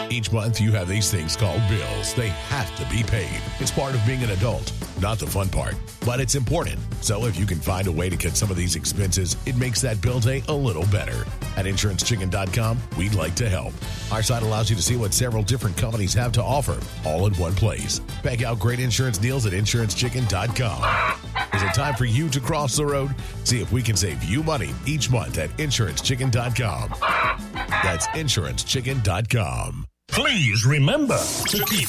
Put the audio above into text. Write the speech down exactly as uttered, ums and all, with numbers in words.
Each month, you have these things called bills. They have to be paid. It's part of being an adult, not the fun part, but it's important. So if you can find a way to cut some of these expenses, it makes that bill day a little better. At insurance chicken dot com, we'd like to help. Our site allows you to see what several different companies have to offer, all in one place. Check out great insurance deals at insurance chicken dot com. Is it time for you to cross the road? See if we can save you money each month at insurance chicken dot com. That's insurance chicken dot com. Please remember to keep